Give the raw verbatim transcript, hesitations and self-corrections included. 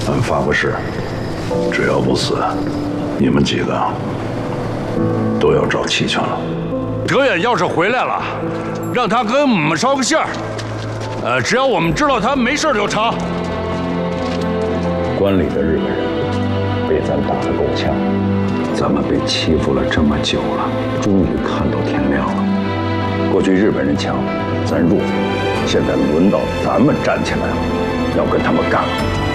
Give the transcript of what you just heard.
俺发过誓，只要不死，你们几个都要找齐全了。 德远要是回来了，让他跟我们捎个信儿。呃，只要我们知道他没事就成。 关里的日本人被咱打得够呛，咱们被欺负了这么久了，终于看到天亮了。过去日本人强，咱弱，现在轮到咱们站起来了，要跟他们干了。